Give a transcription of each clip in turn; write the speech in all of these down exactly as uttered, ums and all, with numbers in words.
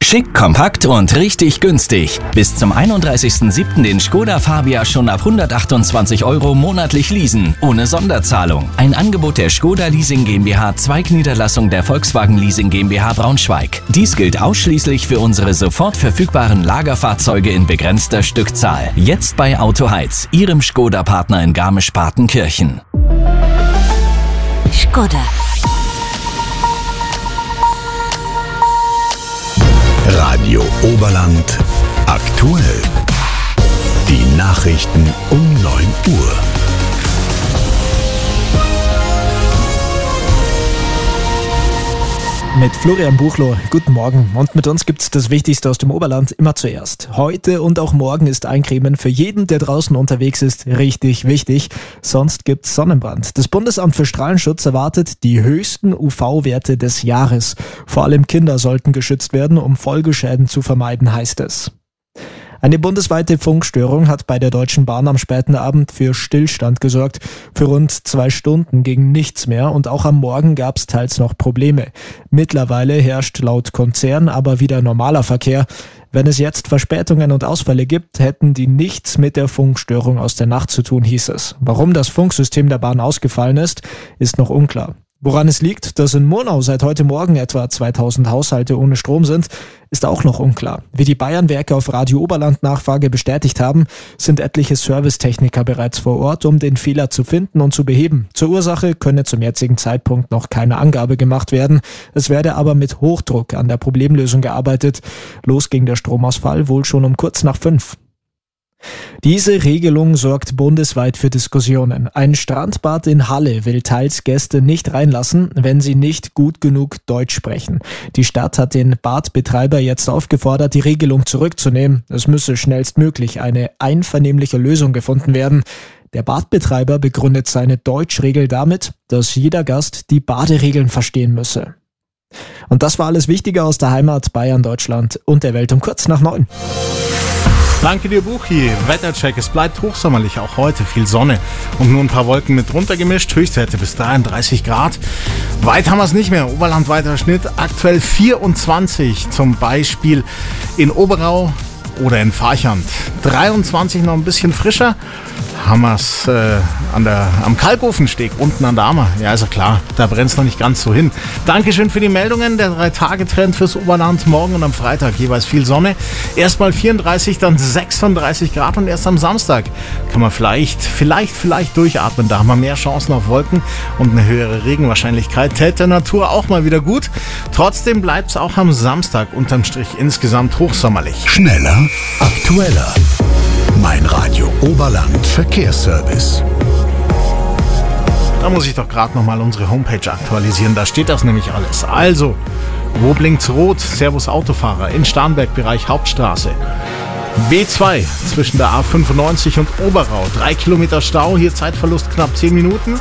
Schick, kompakt und richtig günstig. Bis zum einunddreißigsten siebten den Skoda Fabia schon ab hundertachtundzwanzig Euro monatlich leasen, ohne Sonderzahlung. Ein Angebot der Skoda Leasing GmbH, Zweigniederlassung der Volkswagen Leasing GmbH Braunschweig. Dies gilt ausschließlich für unsere sofort verfügbaren Lagerfahrzeuge in begrenzter Stückzahl. Jetzt bei Autoheiz, Ihrem Skoda-Partner in Garmisch-Partenkirchen. Skoda. Radio Oberland aktuell. Die Nachrichten um neun Uhr. Mit Florian Buchloh, guten Morgen. Und mit uns gibt's das Wichtigste aus dem Oberland immer zuerst. Heute und auch morgen ist Eincremen für jeden, der draußen unterwegs ist, richtig wichtig. Sonst gibt's Sonnenbrand. Das Bundesamt für Strahlenschutz erwartet die höchsten U V-Werte des Jahres. Vor allem Kinder sollten geschützt werden, um Folgeschäden zu vermeiden, heißt es. Eine bundesweite Funkstörung hat bei der Deutschen Bahn am späten Abend für Stillstand gesorgt. Für rund zwei Stunden ging nichts mehr und auch am Morgen gab es teils noch Probleme. Mittlerweile herrscht laut Konzern aber wieder normaler Verkehr. Wenn es jetzt Verspätungen und Ausfälle gibt, hätten die nichts mit der Funkstörung aus der Nacht zu tun, hieß es. Warum das Funksystem der Bahn ausgefallen ist, ist noch unklar. Woran es liegt, dass in Murnau seit heute Morgen etwa zweitausend Haushalte ohne Strom sind, ist auch noch unklar. Wie die Bayernwerke auf Radio Oberland Nachfrage bestätigt haben, sind etliche Servicetechniker bereits vor Ort, um den Fehler zu finden und zu beheben. Zur Ursache könne zum jetzigen Zeitpunkt noch keine Angabe gemacht werden. Es werde aber mit Hochdruck an der Problemlösung gearbeitet. Los ging der Stromausfall wohl schon um kurz nach fünf. Diese Regelung sorgt bundesweit für Diskussionen. Ein Strandbad in Halle will teils Gäste nicht reinlassen, wenn sie nicht gut genug Deutsch sprechen. Die Stadt hat den Badbetreiber jetzt aufgefordert, die Regelung zurückzunehmen. Es müsse schnellstmöglich eine einvernehmliche Lösung gefunden werden. Der Badbetreiber begründet seine Deutschregel damit, dass jeder Gast die Baderegeln verstehen müsse. Und das war alles Wichtige aus der Heimat, Bayern, Deutschland und der Welt um kurz nach neun. Danke dir, Buchi. Wettercheck. Es bleibt hochsommerlich, auch heute viel Sonne und nur ein paar Wolken mit drunter gemischt. Höchstwerte bis dreiunddreißig Grad. Weit haben wir es nicht mehr. Oberland weiter Schnitt. Aktuell vierundzwanzig, zum Beispiel in Oberau oder in Farchand. dreiundzwanzig, noch ein bisschen frischer. Haben wir es äh, an der, am Kalkofensteg unten an der Ammer. Ja, ist ja klar, da brennt es noch nicht ganz so hin. Dankeschön für die Meldungen. Der Drei-Tage-Trend fürs Oberland. Morgen und am Freitag jeweils viel Sonne. Erstmal vierunddreißig, dann sechsunddreißig Grad und erst am Samstag kann man vielleicht, vielleicht, vielleicht durchatmen. Da haben wir mehr Chancen auf Wolken und eine höhere Regenwahrscheinlichkeit. Täte der Natur auch mal wieder gut. Trotzdem bleibt es auch am Samstag unterm Strich insgesamt hochsommerlich. Schneller, aktueller. Mein Radio Oberland Verkehrsservice. Da muss ich doch gerade nochmal unsere Homepage aktualisieren. Da steht das nämlich alles. Also, wo blinkt's rot? Servus Autofahrer in Starnberg, Bereich Hauptstraße. B zwei zwischen der A fünfundneunzig und Oberau. Drei Kilometer Stau, hier Zeitverlust knapp zehn Minuten.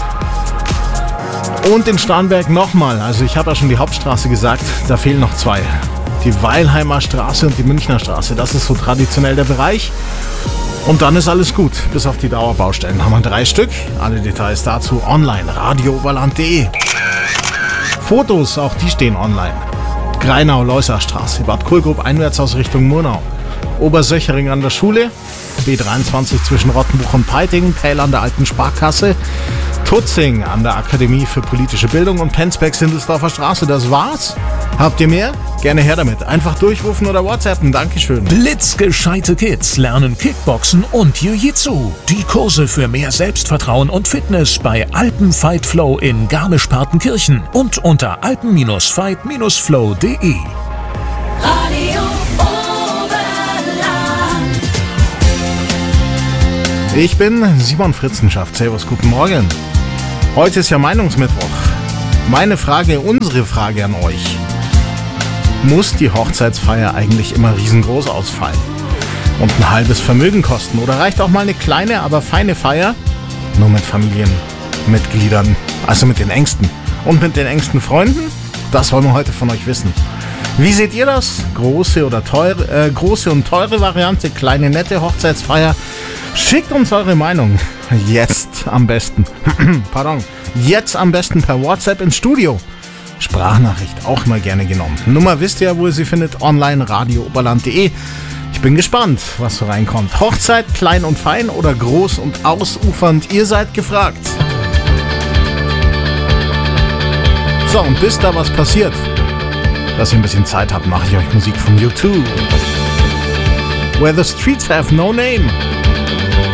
Und in Starnberg nochmal. Also ich habe ja schon die Hauptstraße gesagt, da fehlen noch zwei. Die Weilheimer Straße und die Münchner Straße. Das ist so traditionell der Bereich. Und dann ist alles gut. Bis auf die Dauerbaustellen haben wir drei Stück. Alle Details dazu online. radio oberland punkt de. Fotos, auch die stehen online. Greinau-Leusser-Straße. Bad Kohlgrub einwärts aus Richtung Murnau. Obersöchering an der Schule. B dreiundzwanzig zwischen Rottenbuch und Peiting. Pähl an der alten Sparkasse. Tutzing an der Akademie für politische Bildung und Penzberg-Sindelsdorfer Straße. Das war's. Habt ihr mehr? Gerne her damit. Einfach durchrufen oder WhatsAppen. Dankeschön. Blitzgescheite Kids lernen Kickboxen und Jiu-Jitsu. Die Kurse für mehr Selbstvertrauen und Fitness bei Alpen Fight Flow in Garmisch-Partenkirchen und unter alpen Fight Flow punkt de. Radio Oberland. Ich bin Simon Fritzenschaft. Servus, guten Morgen. Heute ist ja Meinungsmittwoch. Meine Frage, unsere Frage an euch. Muss die Hochzeitsfeier eigentlich immer riesengroß ausfallen und ein halbes Vermögen kosten? Oder reicht auch mal eine kleine, aber feine Feier nur mit Familienmitgliedern, also mit den Engsten und mit den engsten Freunden? Das wollen wir heute von euch wissen. Wie seht ihr das? Große oder teure, äh, große und teure Variante, kleine nette Hochzeitsfeier? Schickt uns eure Meinung. Jetzt am besten. Pardon. Jetzt am besten per WhatsApp ins Studio. Sprachnachricht auch immer gerne genommen. Nummer wisst ihr, wo ihr sie findet, online radio oberland punkt de. Ich bin gespannt, was so reinkommt. Hochzeit, klein und fein oder groß und ausufernd, ihr seid gefragt. So, und bis da was passiert, dass ihr ein bisschen Zeit habt, mache ich euch Musik von U zwei. Where the Streets Have No Name.